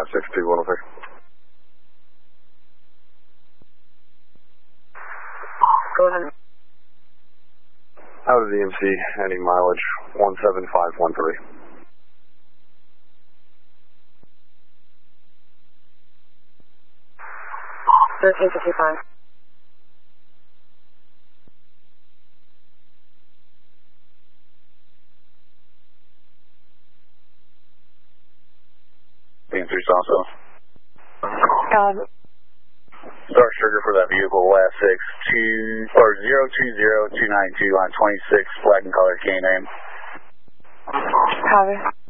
562-106. Go ahead. Out of the MC, any mileage 17513. 1355. Being 3 also. Start sugar for that vehicle, last 020292, line 26, flag and color, K name. Copy.